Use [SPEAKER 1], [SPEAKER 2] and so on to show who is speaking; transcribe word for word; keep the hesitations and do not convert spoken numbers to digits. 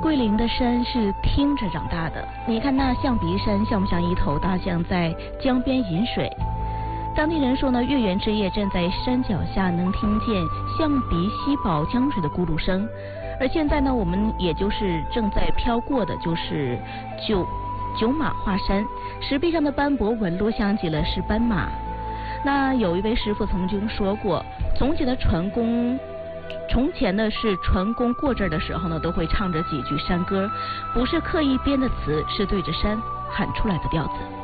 [SPEAKER 1] 桂林的山是听着长大的，你看那象鼻山像不像一头大象在江边饮水？当地人说呢，月圆之夜站在山脚下能听见象鼻吸饱江水的咕噜声。而现在呢，我们也就是正在飘过的就是九九马华山，石壁上的斑驳纹路像极了是斑马。那有一位师傅曾经说过，从前的船工。从前呢是船工过这儿的时候呢，都会唱着几句山歌，不是刻意编的词，是对着山喊出来的调子。